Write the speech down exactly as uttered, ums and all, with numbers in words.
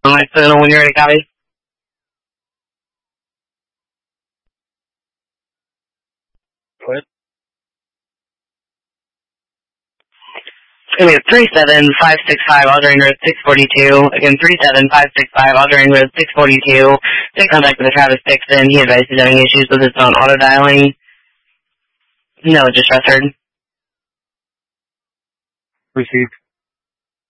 Alright, so when you're ready, copy. What? It's three seven five six five, Aldering Road six forty-two. Again, three seven five six five, Aldering Road six forty-two. Take contact with Travis Dixon. He advised he's having issues with his phone auto-dialing. No, just press heard. Received.